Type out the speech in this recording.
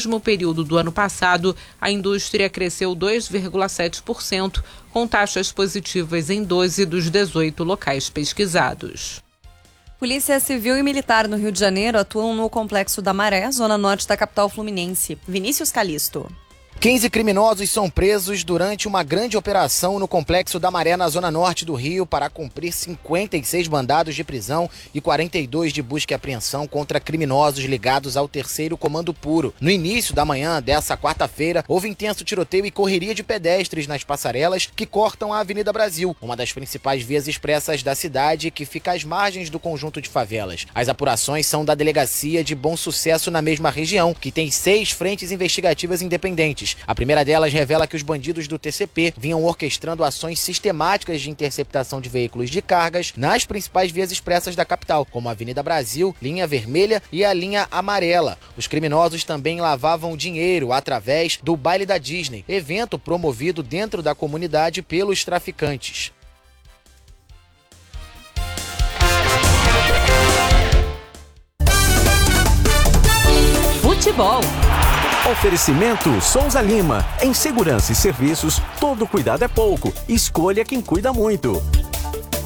mesmo período do ano passado, a indústria cresceu 2,7%, com taxas positivas em 12 dos 18 locais pesquisados. Polícia Civil e Militar no Rio de Janeiro atuam no Complexo da Maré, zona norte da capital fluminense. Vinícius Calisto. 15 criminosos são presos durante uma grande operação no Complexo da Maré, na zona norte do Rio, para cumprir 56 mandados de prisão e 42 de busca e apreensão contra criminosos ligados ao 3º Comando Puro. No início da manhã dessa quarta-feira, houve intenso tiroteio e correria de pedestres nas passarelas que cortam a Avenida Brasil, uma das principais vias expressas da cidade que fica às margens do conjunto de favelas. As apurações são da Delegacia de Bom Sucesso na mesma região, que tem 6 frentes investigativas independentes. A primeira delas revela que os bandidos do TCP vinham orquestrando ações sistemáticas de interceptação de veículos de cargas nas principais vias expressas da capital, como a Avenida Brasil, Linha Vermelha e a Linha Amarela. Os criminosos também lavavam dinheiro através do Baile da Disney, evento promovido dentro da comunidade pelos traficantes. Futebol. Oferecimento Souza Lima. Em segurança e serviços, todo cuidado é pouco. Escolha quem cuida muito.